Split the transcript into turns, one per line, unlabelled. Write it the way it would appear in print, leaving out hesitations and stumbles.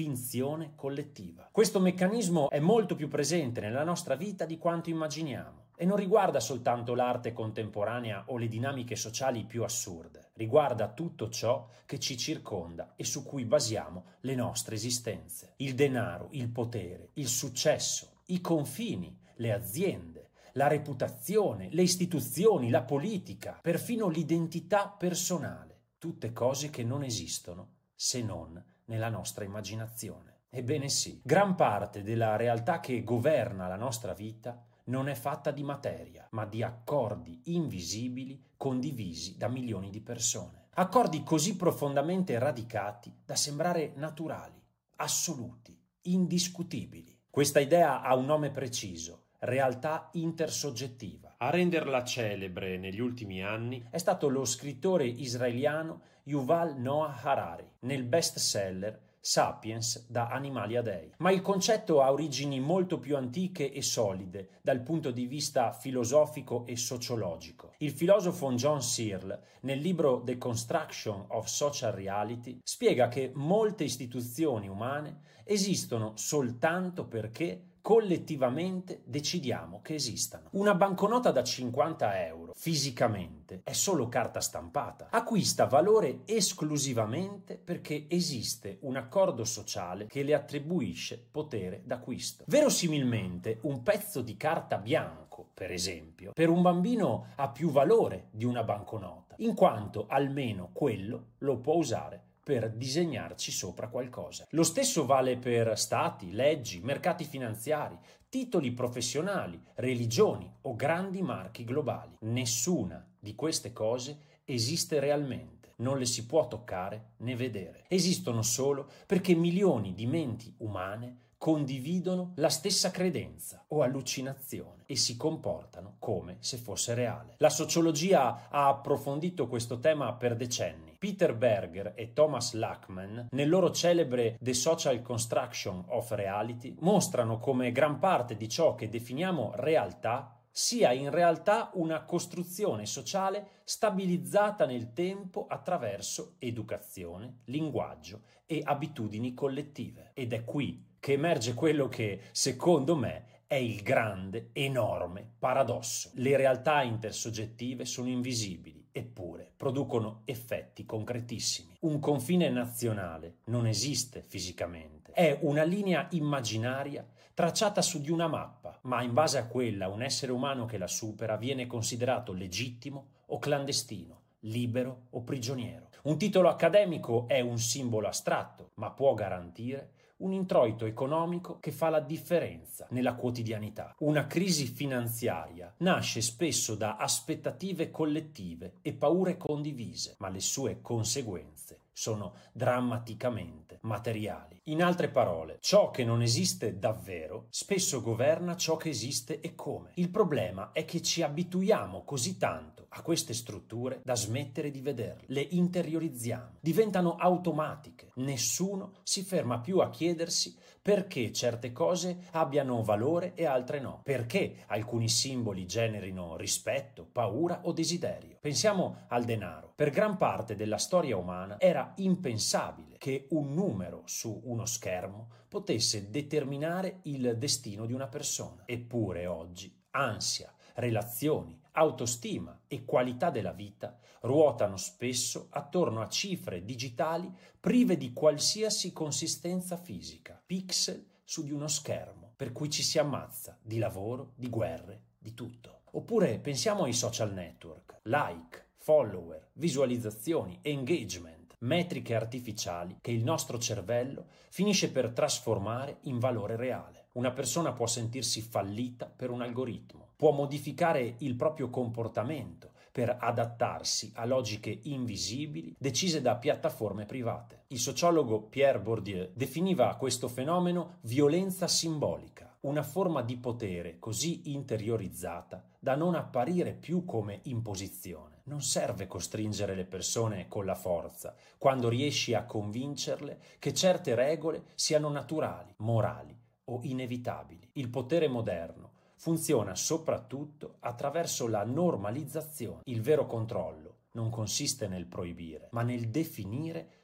finzione collettiva. Questo meccanismo è molto più presente nella nostra vita di quanto immaginiamo e non riguarda soltanto l'arte contemporanea o le dinamiche sociali più assurde, riguarda tutto ciò che ci circonda e su cui basiamo le nostre esistenze. Il denaro, il potere, il successo, i confini, le aziende, la reputazione, le istituzioni, la politica, perfino l'identità personale, tutte cose che non esistono se non nella nostra immaginazione. Ebbene sì, gran parte della realtà che governa la nostra vita non è fatta di materia, ma di accordi invisibili condivisi da milioni di persone. Accordi così profondamente radicati da sembrare naturali, assoluti, indiscutibili. Questa idea ha un nome preciso: realtà intersoggettiva. A renderla celebre negli ultimi anni è stato lo scrittore israeliano Yuval Noah Harari nel bestseller Sapiens da Animalia Dei. Ma il concetto ha origini molto più antiche e solide dal punto di vista filosofico e sociologico. Il filosofo John Searle, nel libro The Construction of Social Reality, spiega che molte istituzioni umane esistono soltanto perché collettivamente decidiamo che esistano. Una banconota da 50 euro, fisicamente, è solo carta stampata. Acquista valore esclusivamente perché esiste un accordo sociale che le attribuisce potere d'acquisto. Verosimilmente, un pezzo di carta bianco, per esempio, per un bambino ha più valore di una banconota, in quanto almeno quello lo può usare per disegnarci sopra qualcosa. Lo stesso vale per stati, leggi, mercati finanziari, titoli professionali, religioni o grandi marchi globali. Nessuna di queste cose esiste realmente, non le si può toccare né vedere. Esistono solo perché milioni di menti umane condividono la stessa credenza o allucinazione e si comportano come se fosse reale. La sociologia ha approfondito questo tema per decenni. Peter Berger e Thomas Lackman, nel loro celebre The Social Construction of Reality, mostrano come gran parte di ciò che definiamo realtà sia in realtà una costruzione sociale stabilizzata nel tempo attraverso educazione, linguaggio e abitudini collettive. Ed è qui che emerge quello che, secondo me, è il grande, enorme paradosso. Le realtà intersoggettive sono invisibili, eppure producono effetti concretissimi. Un confine nazionale non esiste fisicamente. È una linea immaginaria tracciata su di una mappa, ma in base a quella un essere umano che la supera viene considerato legittimo o clandestino, libero o prigioniero. Un titolo accademico è un simbolo astratto, ma può garantire un introito economico che fa la differenza nella quotidianità. Una crisi finanziaria nasce spesso da aspettative collettive e paure condivise, ma le sue conseguenze sono drammaticamente materiali. In altre parole, ciò che non esiste davvero spesso governa ciò che esiste e come. Il problema è che ci abituiamo così tanto a queste strutture da smettere di vederle. Le interiorizziamo, diventano automatiche. Nessuno si ferma più a chiedersi perché certe cose abbiano valore e altre no, perché alcuni simboli generino rispetto, paura o desiderio. Pensiamo al denaro. Per gran parte della storia umana era impensabile che un numero su uno schermo potesse determinare il destino di una persona. Eppure oggi ansia, relazioni, autostima e qualità della vita ruotano spesso attorno a cifre digitali prive di qualsiasi consistenza fisica, pixel su di uno schermo, per cui ci si ammazza di lavoro, di guerre, di tutto. Oppure pensiamo ai social network, like, follower, visualizzazioni, engagement, metriche artificiali che il nostro cervello finisce per trasformare in valore reale. Una persona può sentirsi fallita per un algoritmo, può modificare il proprio comportamento per adattarsi a logiche invisibili decise da piattaforme private. Il sociologo Pierre Bourdieu definiva questo fenomeno violenza simbolica, una forma di potere così interiorizzata da non apparire più come imposizione. Non serve costringere le persone con la forza, quando riesci a convincerle che certe regole siano naturali, morali o inevitabili. Il potere moderno funziona soprattutto attraverso la normalizzazione. Il vero controllo non consiste nel proibire, ma nel definire